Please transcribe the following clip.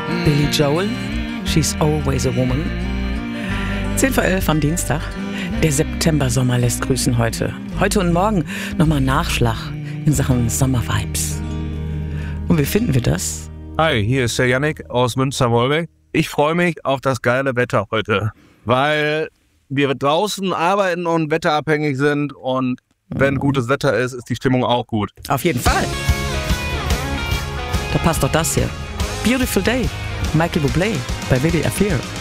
Billy Joel, She's Always a Woman. 10 vor 11 am Dienstag. Der September-Sommer lässt grüßen heute. Heute und morgen nochmal Nachschlag in Sachen Sommer-Vibes. Und wie finden wir das? Hi, hier ist der Yannick aus Münster-Wolbeck. Ich freue mich auf das geile Wetter heute, weil wir draußen arbeiten und wetterabhängig sind und wenn gutes Wetter ist, ist die Stimmung auch gut. Auf jeden Fall. Da passt doch das hier. Beautiful Day, Michael Bublé bei WDR 4.